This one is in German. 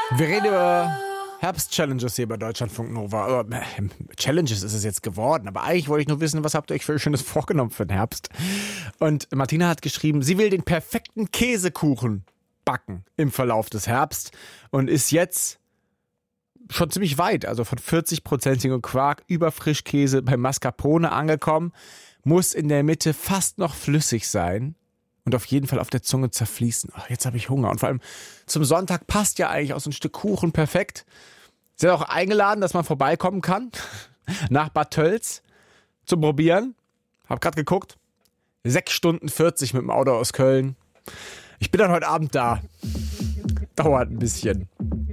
Wir reden über Herbst-Challenges hier bei Deutschlandfunk Nova. Challenges ist es jetzt geworden, aber eigentlich wollte ich nur wissen, was habt ihr euch für Schönes vorgenommen für den Herbst? Und Martina hat geschrieben, sie will den perfekten Käsekuchen backen im Verlauf des Herbst und ist jetzt schon ziemlich weit, also von 40%igem Quark über Frischkäse bei Mascarpone angekommen, muss in der Mitte fast noch flüssig sein und auf jeden Fall auf der Zunge zerfließen. Ach, jetzt habe ich Hunger. Und vor allem zum Sonntag passt ja eigentlich auch so ein Stück Kuchen perfekt. Sie hat auch eingeladen, dass man vorbeikommen kann nach Bad Tölz zum Probieren. Hab gerade geguckt. 6 Stunden 40 mit dem Auto aus Köln. Ich bin dann heute Abend da. Dauert ein bisschen.